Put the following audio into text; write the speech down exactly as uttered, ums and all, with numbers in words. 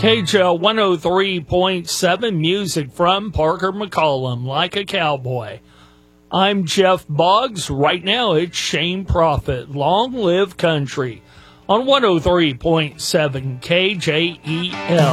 K J L one oh three point seven, music from Parker McCollum, Like a Cowboy. I'm Jeff Boggs. Right now it's Shane Prophet, Long Live Country, on one oh three point seven K J E L.